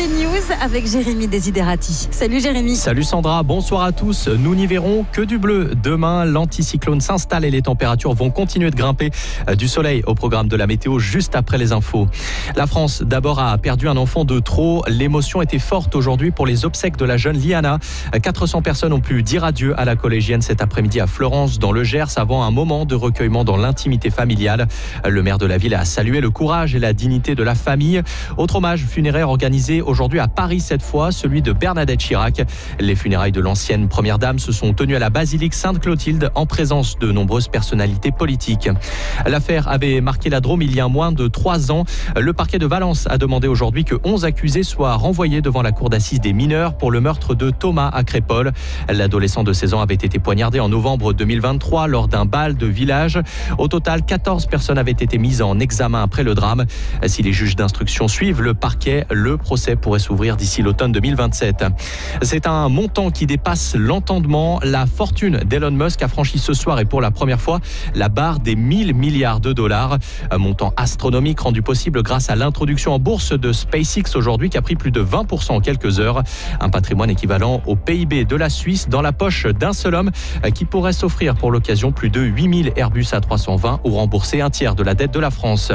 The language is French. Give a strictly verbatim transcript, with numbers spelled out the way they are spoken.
des news avec Jérémy Desiderati. Salut Jérémy. Salut Sandra, bonsoir à tous. Nous n'y verrons que du bleu. Demain, l'anticyclone s'installe et les températures vont continuer de grimper. Du soleil au programme de la météo juste après les infos. La France, d'abord, a perdu un enfant de trop. L'émotion était forte aujourd'hui pour les obsèques de la jeune Liana. quatre cents personnes ont pu dire adieu à la collégienne cet après-midi à Florence, dans le Gers, avant un moment de recueillement dans l'intimité familiale. Le maire de la ville a salué le courage et la dignité de la famille. Autre hommage funéraire organisé aujourd'hui à Paris cette fois, celui de Bernadette Chirac. Les funérailles de l'ancienne première dame se sont tenues à la basilique Sainte-Clotilde en présence de nombreuses personnalités politiques. L'affaire avait marqué la Drôme il y a moins de trois ans. Le parquet de Valence a demandé aujourd'hui que onze accusés soient renvoyés devant la cour d'assises des mineurs pour le meurtre de Thomas à Crépol. L'adolescent de seize ans avait été poignardé en novembre deux mille vingt-trois lors d'un bal de village. Au total, quatorze personnes avaient été mises en examen après le drame. Si les juges d'instruction suivent le parquet, le procès pourrait s'ouvrir d'ici l'automne deux mille vingt-sept. C'est un montant qui dépasse l'entendement. La fortune d'Elon Musk a franchi ce soir et pour la première fois la barre des mille milliards de dollars. Un montant astronomique rendu possible grâce à l'introduction en bourse de SpaceX aujourd'hui qui a pris plus de vingt pour cent en quelques heures. Un patrimoine équivalent au P I B de la Suisse dans la poche d'un seul homme qui pourrait s'offrir pour l'occasion plus de huit mille Airbus A trois cent vingt ou rembourser un tiers de la dette de la France.